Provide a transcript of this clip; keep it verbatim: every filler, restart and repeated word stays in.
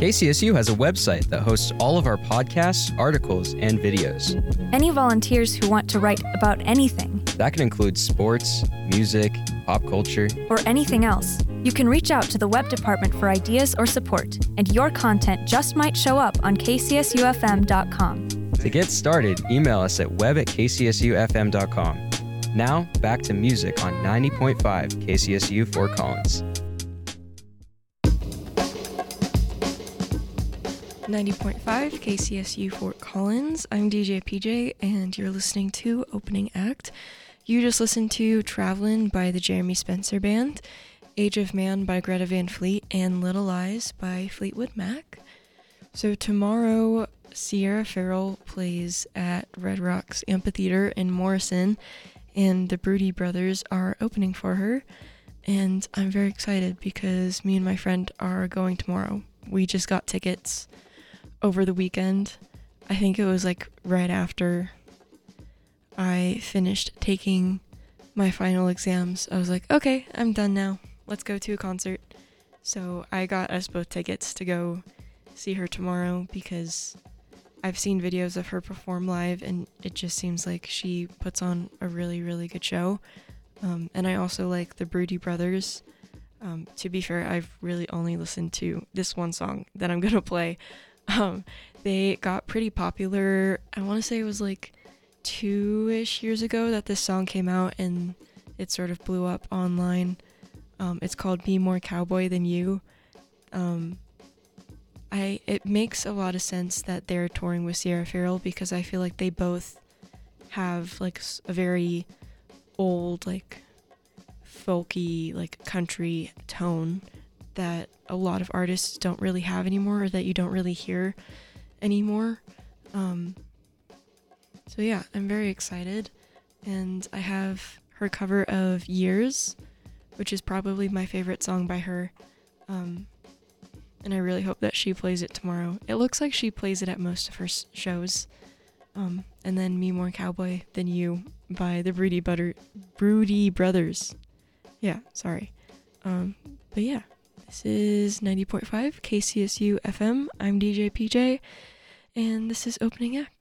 K C S U has a website that hosts all of our podcasts, articles, and videos. Any volunteers who want to write about anything, That can include sports, music, pop culture. or anything else, you can reach out to the web department for ideas or support, and your content just might show up on k c s u f m dot com. To get started, email us at web at k c s u f m dot com. Now, back to music on ninety point five K C S U Fort Collins. ninety point five K C S U Fort Collins. I'm D J P J, and you're listening to Opening Act. You just listened to Travelin' by the Jeremy Spencer Band, Age of Man by Greta Van Fleet, and Little Lies by Fleetwood Mac. So tomorrow, Sierra Farrell plays at Red Rocks Amphitheater in Morrison, and the Broody Brothers are opening for her. And I'm very excited because me and my friend are going tomorrow. We just got tickets over the weekend. I think it was like right after I finished taking my final exams. I was like, okay, I'm done now. Let's go to a concert. So I got us both tickets to go see her tomorrow because I've seen videos of her perform live and it just seems like she puts on a really, really good show. Um, and I also like the Broody Brothers. Um, to be fair, I've really only listened to this one song that I'm going to play. Um, they got pretty popular. I want to say it was like two-ish years ago that this song came out and it sort of blew up online. Um, it's called Be More Cowboy Than You. Um, I it makes a lot of sense that they're touring with Sierra Farrell because I feel like they both have like a very old, like folky, like country tone that a lot of artists don't really have anymore or that you don't really hear anymore. Um, so yeah, I'm very excited. And I have her cover of Years, which is probably my favorite song by her. Um, and I really hope that she plays it tomorrow. It looks like she plays it at most of her s- shows. Um, and then Me More Cowboy Than You by the Broody, Butter- Broody Brothers. Yeah, sorry. Um, but yeah. This is ninety point five K C S U F M. I'm D J P J, and this is Opening Act.